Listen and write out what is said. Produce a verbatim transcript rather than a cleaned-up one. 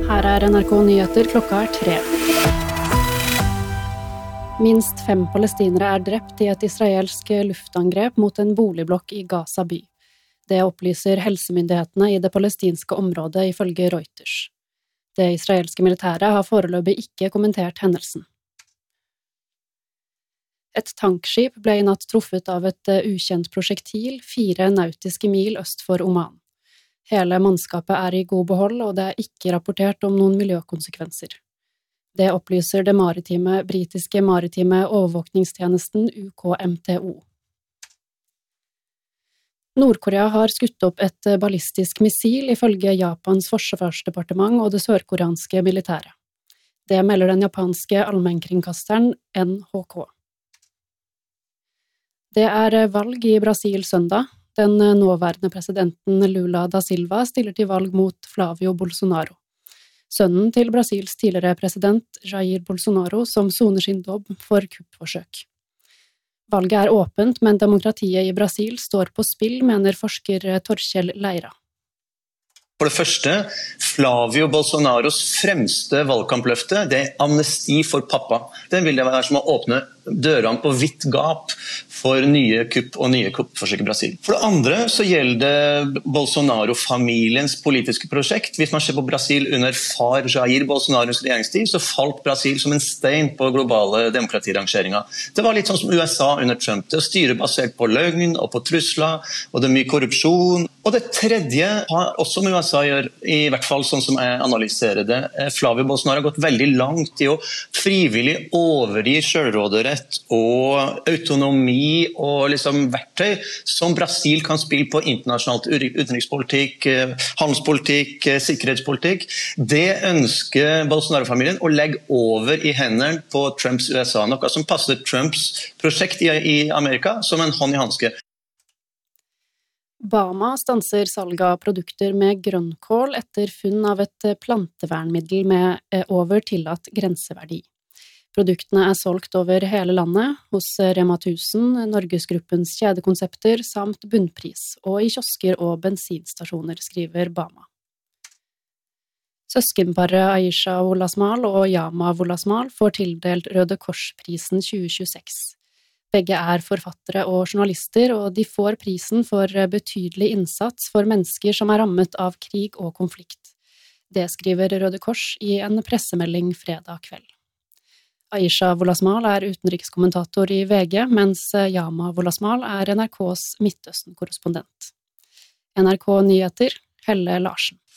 Her er N R K Nyheter, klokka er tre. Minst fem palestinere er drept i et israelsk luftangrep mot en boligblokk i Gaza by. Det opplyser helsemyndighetene i det palestinske området ifølge Reuters. Det israelske militæret har foreløpig ikke kommentert hendelsen. Et tankskip ble i natt truffet av et ukjent prosjektil fire nautiske mil øst for Oman. Hele mannskapet er i god behold, og det er ikke rapportert om noen miljøkonsekvenser. Det opplyser det maritime, britiske maritime overvåkningstjenesten U K M T O. Nord-Korea har skutt opp et ballistisk missil ifølge Japans forsvarsdepartement og det sørkoreanske militæret. Det melder den japanske allmennkringkasteren N H K. Det er valg i Brasil søndag. Den nåværende presidenten Lula da Silva stiller til valg mot Flavio Bolsonaro. Sønnen til Brasils tidligere president Jair Bolsonaro som soner sin dom for kuppforsøk. Valget er åpent, men demokratiet i Brasil står på spill, mener forsker Torkjell Leira. For det første, Flavio Bolsonaros fremste valgkampløfte, det er amnesti for pappa. Den vil det være som å åpne dørene på vidt gap for nye kupp og nye kuppforsøk i Brasil. For det andre så gjelder det Bolsonaro-familiens politiske prosjekt. Hvis man ser på Brasil under far Jair Bolsonaros regjeringstid, så falt Brasil som en stein på globale demokratirangeringer. Det var litt sånn som U S A under Trump. Det styrer basert på løgn og på trusler, og det er mye korrupsjon. Og det tredje har også med U S A gjør, i hvert fall sånn som jeg analyserer det. Flavio Bolsonaro har gått veldig langt i å frivillig overgi selvråderett og autonomi og liksom verktøy som Brasil kan spille på internasjonalt utenrikspolitikk, handelspolitikk, sikkerhetspolitikk. Det ønsker Bolsonaro-familien å legge over i hendene på Trumps U S A, noe som passer Trumps prosjekt i, i Amerika som en hånd i handske. Bama stanser salg av produkter med grønnkål etter funn av et plantevernmiddel med over tillatt grenseverdi. Produktene er solgt over hele landet, hos Rema tusen, Norgesgruppens kjedekonsepter samt bunnpris, og i kiosker og bensinstasjoner, skriver Bama. Søskenparet Aisha Wolasmal og Yama Wolasmal får tildelt Røde Kors-prisen tjue tjueseks. Begge er forfattere og journalister, og de får prisen for betydelig innsats for mennesker som er rammet av krig og konflikt. Det skriver Røde Kors i en pressemelding fredag kveld. Aisha Wolasmal er utenrikskommentator i V G, mens Yama Wolasmal er N R Ks Midtøsten-korrespondent. N R K Nyheter, Helle Larsen.